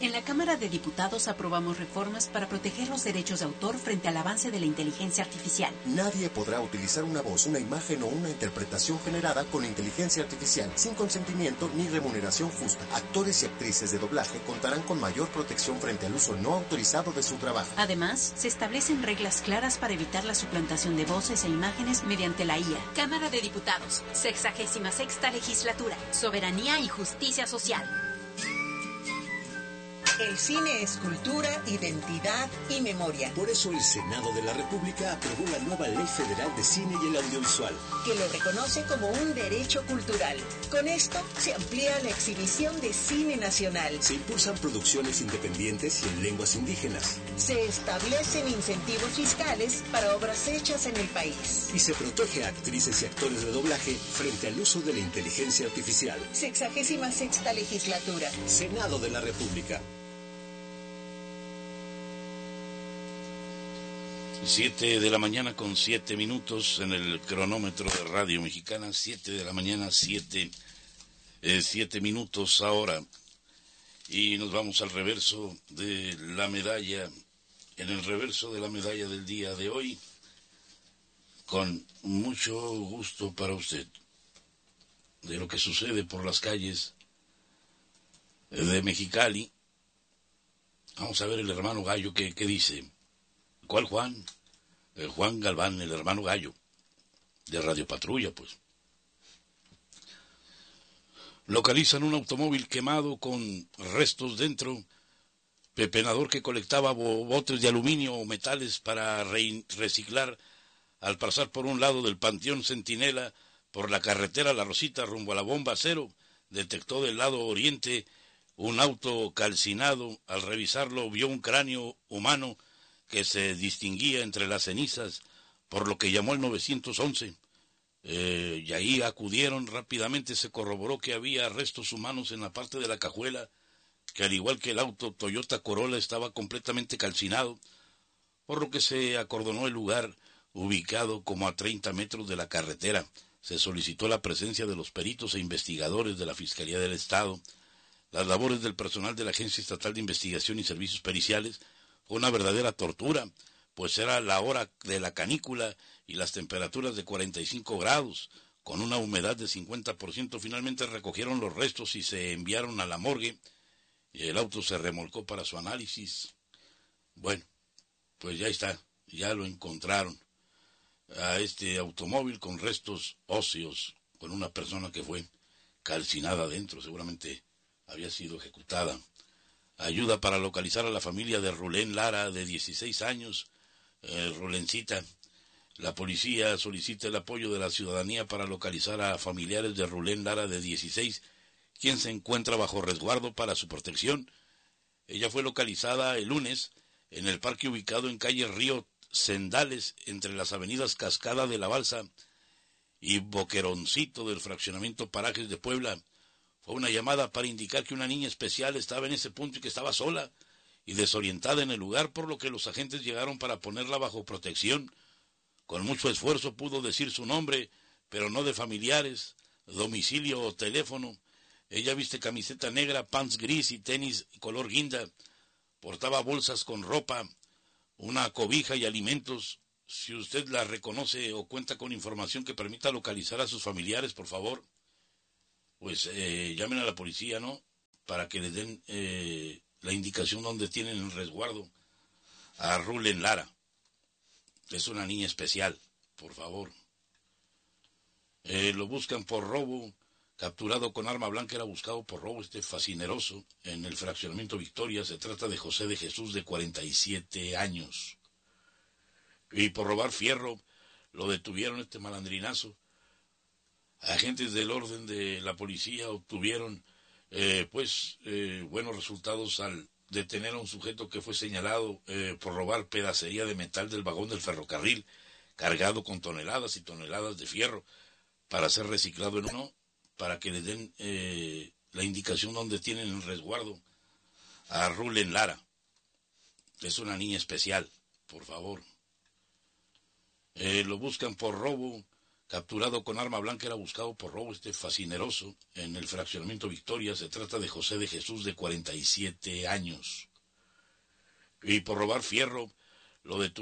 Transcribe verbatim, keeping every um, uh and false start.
En la Cámara de Diputados aprobamos reformas para proteger los derechos de autor frente al avance de la inteligencia artificial. Nadie podrá utilizar una voz, una imagen o una interpretación generada con inteligencia artificial sin consentimiento ni remuneración justa. Actores y actrices de doblaje contarán con mayor protección frente al uso no autorizado de su trabajo. Además, se establecen reglas claras para evitar la suplantación de voces e imágenes mediante la I A. Cámara de Diputados, sexagésima sexta legislatura, soberanía y justicia social. El cine es cultura, identidad y memoria. Por eso el Senado de la República aprobó la nueva Ley Federal de Cine y el Audiovisual, que lo reconoce como un derecho cultural. Con esto se amplía la exhibición de cine nacional. Se impulsan producciones independientes y en lenguas indígenas. Se establecen incentivos fiscales para obras hechas en el país. Y se protege a actrices y actores de doblaje frente al uso de la inteligencia artificial. Sexagésima sexta legislatura. Senado de la República. Siete de la mañana con siete minutos en el cronómetro de Radio Mexicana. Siete de la mañana, siete, eh, siete minutos ahora. Y nos vamos al reverso de la medalla, en el reverso de la medalla del día de hoy, con mucho gusto para usted, de lo que sucede por las calles de Mexicali. Vamos a ver el hermano Gallo que, que dice. ¿Cuál Juan? El Juan Galván, el hermano Gallo, de Radio Patrulla, pues. Localizan un automóvil quemado con restos dentro, pepenador que colectaba botes de aluminio o metales para re- reciclar al pasar por un lado del Panteón Centinela por la carretera La Rosita rumbo a la Bomba Cero, detectó del lado oriente un auto calcinado. Al revisarlo vio un cráneo humano que se distinguía entre las cenizas, por lo que llamó al nueve once. Eh, y ahí acudieron rápidamente. Se corroboró que había restos humanos en la parte de la cajuela, que al igual que el auto Toyota Corolla estaba completamente calcinado, por lo que se acordonó el lugar, ubicado como a treinta metros de la carretera. Se solicitó la presencia de los peritos e investigadores de la Fiscalía del Estado. Las labores del personal de la Agencia Estatal de Investigación y Servicios Periciales fue una verdadera tortura, pues era la hora de la canícula y las temperaturas de cuarenta y cinco grados, con una humedad de cincuenta por ciento. Finalmente recogieron los restos y se enviaron a la morgue, y el auto se remolcó para su análisis. Bueno, pues ya está, ya lo encontraron, a este automóvil con restos óseos, con una persona que fue calcinada adentro, seguramente había sido ejecutada. Ayuda para localizar a la familia de Rulén Lara, de dieciséis años. Eh, Rulencita. La policía solicita el apoyo de la ciudadanía para localizar a familiares de Rulén Lara, de dieciséis, quien se encuentra bajo resguardo para su protección. Ella fue localizada el lunes en el parque ubicado en calle Río Sendales, entre las avenidas Cascada de la Balsa y Boqueroncito del fraccionamiento Parajes de Puebla. Fue una llamada para indicar que una niña especial estaba en ese punto y que estaba sola y desorientada en el lugar, por lo que los agentes llegaron para ponerla bajo protección. Con mucho esfuerzo pudo decir su nombre, pero no de familiares, domicilio o teléfono. Ella viste camiseta negra, pants gris y tenis color guinda. Portaba bolsas con ropa, una cobija y alimentos. Si usted la reconoce o cuenta con información que permita localizar a sus familiares, por favor, pues eh, llamen a la policía, ¿no? Para que les den eh, la indicación donde tienen el resguardo a Rulén Lara. Es una niña especial, por favor. Eh, lo buscan por robo, capturado con arma blanca. Era buscado por robo este fascineroso en el fraccionamiento Victoria. Se trata de José de Jesús, de cuarenta y siete años. Y por robar fierro lo detuvieron, este malandrinazo. Agentes del orden de la policía obtuvieron eh, pues eh, buenos resultados al detener a un sujeto que fue señalado eh, por robar pedacería de metal del vagón del ferrocarril, cargado con toneladas y toneladas de fierro para ser reciclado en uno, para que le den eh, la indicación donde tienen el resguardo a Rulén Lara. Es una niña especial, por favor. Eh, lo buscan por robo, capturado con arma blanca, era buscado por robo este fascineroso en el fraccionamiento Victoria. Se trata de José de Jesús, de cuarenta y siete años. Y por robar fierro lo detuvieron.